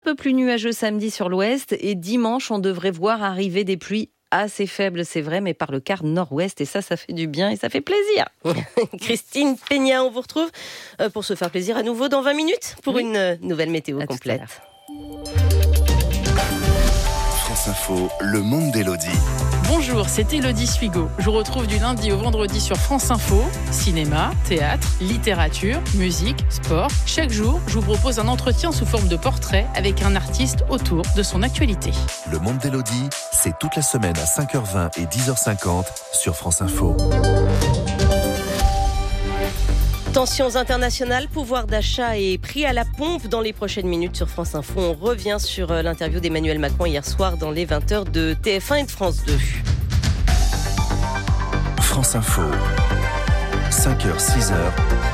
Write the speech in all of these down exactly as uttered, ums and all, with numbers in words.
peu plus nuageux samedi sur l'ouest et dimanche, on devrait voir arriver des pluies assez faibles, c'est vrai, mais par le quart nord-ouest. Et ça, ça fait du bien et ça fait plaisir. Christine Peña, on vous retrouve pour se faire plaisir à nouveau dans vingt minutes pour oui. une nouvelle météo à complète. France Info, le monde d'Élodie. Bonjour, c'est Élodie Suigo. Je vous retrouve du lundi au vendredi sur France Info. Cinéma, théâtre, littérature, musique, sport. Chaque jour, je vous propose un entretien sous forme de portrait avec un artiste autour de son actualité. Le monde d'Élodie, c'est toute la semaine à cinq heures vingt et dix heures cinquante sur France Info. Tensions internationales, pouvoir d'achat et prix à la pompe dans les prochaines minutes sur France Info. On revient sur l'interview d'Emmanuel Macron hier soir dans les vingt heures de T F un et de France deux. France Info, cinq heures, six heures.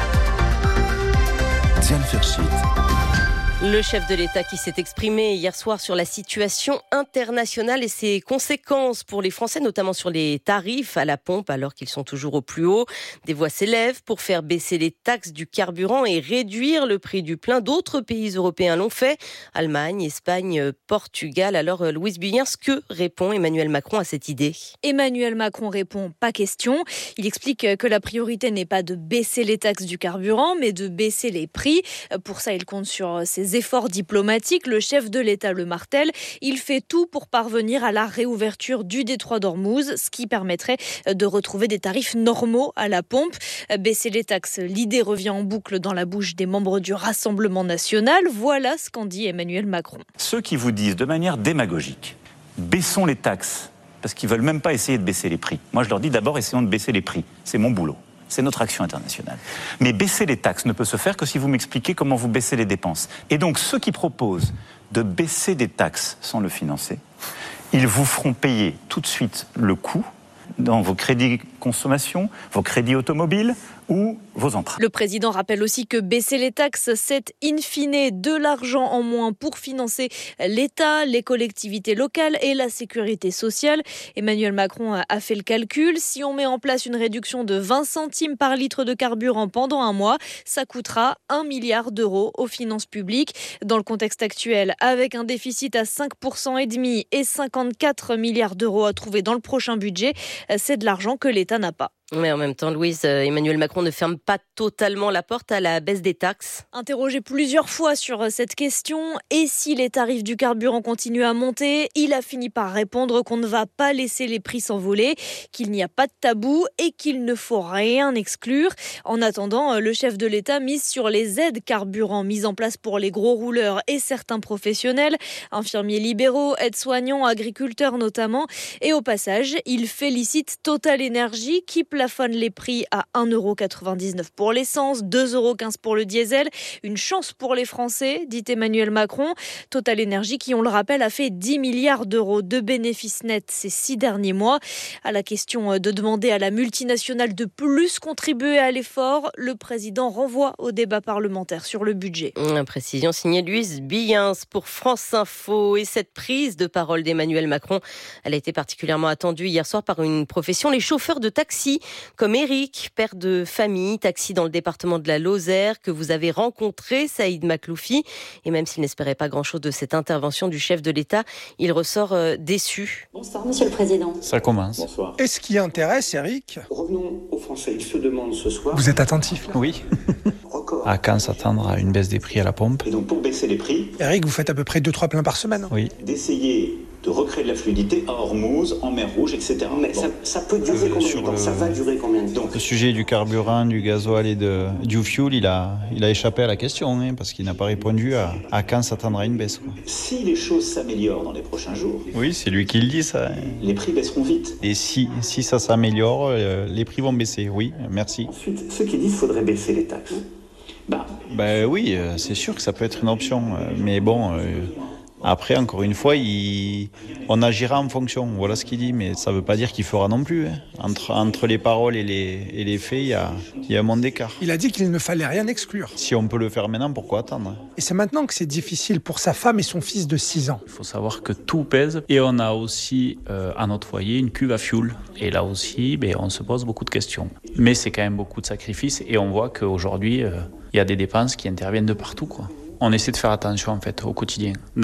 Diane Ferchit. Le chef de l'État qui s'est exprimé hier soir sur la situation internationale et ses conséquences pour les Français, notamment sur les tarifs à la pompe alors qu'ils sont toujours au plus haut. Des voix s'élèvent pour faire baisser les taxes du carburant et réduire le prix du plein. D'autres pays européens l'ont fait, Allemagne, Espagne, Portugal. Alors Louise Buyens, que répond Emmanuel Macron à cette idée ? Emmanuel Macron répond pas question. Il explique que la priorité n'est pas de baisser les taxes du carburant, mais de baisser les prix. Pour ça, il compte sur ses efforts diplomatiques. Le chef de l'État le martèle. Il fait tout pour parvenir à la réouverture du détroit d'Ormuz, ce qui permettrait de retrouver des tarifs normaux à la pompe. Baisser les taxes, l'idée revient en boucle dans la bouche des membres du Rassemblement national. Voilà ce qu'en dit Emmanuel Macron. Ceux qui vous disent de manière démagogique, baissons les taxes, parce qu'ils ne veulent même pas essayer de baisser les prix. Moi, je leur dis d'abord, essayons de baisser les prix. C'est mon boulot. C'est notre action internationale. Mais baisser les taxes ne peut se faire que si vous m'expliquez comment vous baissez les dépenses. Et donc, ceux qui proposent de baisser des taxes sans le financer, ils vous feront payer tout de suite le coût dans vos crédits consommation, vos crédits automobiles ou vos emprunts. Le président rappelle aussi que baisser les taxes, c'est in fine de l'argent en moins pour financer l'État, les collectivités locales et la sécurité sociale. Emmanuel Macron a fait le calcul. Si on met en place une réduction de vingt centimes par litre de carburant pendant un mois, ça coûtera un milliard d'euros aux finances publiques. Dans le contexte actuel, avec un déficit à cinq virgule cinq pour cent et cinquante-quatre milliards d'euros à trouver dans le prochain budget, c'est de l'argent que l'État n'a pas. Mais en même temps, Louise, Emmanuel Macron ne ferme pas totalement la porte à la baisse des taxes. Interrogé plusieurs fois sur cette question, et si les tarifs du carburant continuent à monter, il a fini par répondre qu'on ne va pas laisser les prix s'envoler, qu'il n'y a pas de tabou et qu'il ne faut rien exclure. En attendant, le chef de l'État mise sur les aides carburant mises en place pour les gros rouleurs et certains professionnels, infirmiers libéraux, aides-soignants, agriculteurs notamment. Et au passage, il félicite Total Énergie qui plafonne les prix à un euro quatre-vingt-dix-neuf pour l'essence, deux euros quinze pour le diesel. Une chance pour les Français, dit Emmanuel Macron. Total Énergie qui, on le rappelle, a fait dix milliards d'euros de bénéfices nets ces six derniers mois. À la question de demander à la multinationale de plus contribuer à l'effort, le président renvoie au débat parlementaire sur le budget. Une précision signée Louise Buyens pour France Info. Et cette prise de parole d'Emmanuel Macron, elle a été particulièrement attendue hier soir par une profession, les chauffeurs de taxi, comme Eric, père de famille, taxi dans le département de la Lozère, que vous avez rencontré, Saïd Makloufi. Et même s'il n'espérait pas grand-chose de cette intervention du chef de l'État, il ressort euh, déçu. Bonsoir, Monsieur le Président. Ça commence. Bonsoir. Et ce qui intéresse, Eric ? Revenons aux Français. Ils se demandent ce soir... Vous êtes attentif, là ? Oui. À quand s'attendre à une baisse des prix à la pompe ? Et donc, pour baisser les prix... Eric, vous faites à peu près deux trois pleins par semaine. Oui. D'essayer de recréer de la fluidité à Hormuz, en mer Rouge, et cetera. Mais bon. ça, ça peut durer euh, combien de temps le... Ça va durer combien de temps ? Le sujet du carburant, du gasoil et de, du fuel, il a, il a échappé à la question, hein, parce qu'il n'a pas répondu à, à quand s'attendra à une baisse. Quoi. Si les choses s'améliorent dans les prochains jours... Oui, c'est lui qui le dit, ça. Les prix baisseront vite. Et si, si ça s'améliore, euh, les prix vont baisser. Oui, merci. Ensuite, ceux qui disent qu'il faudrait baisser les taxes. Bah, bah oui, euh, c'est sûr que ça peut être une option. Euh, mais bon... Euh, Après, encore une fois, il... on agira en fonction. Voilà ce qu'il dit, mais ça ne veut pas dire qu'il fera non plus. Hein. Entre, entre les paroles et les, et les faits, il y a, y a un monde d'écart. Il a dit qu'il ne fallait rien exclure. Si on peut le faire maintenant, pourquoi attendre ? Et c'est maintenant que c'est difficile pour sa femme et son fils de six ans. Il faut savoir que tout pèse. Et on a aussi, euh, à notre foyer, une cuve à fioul. Et là aussi, ben, on se pose beaucoup de questions. Mais c'est quand même beaucoup de sacrifices. Et on voit qu'aujourd'hui, il euh, y a des dépenses qui interviennent de partout, quoi. On essaie de faire attention en fait au quotidien.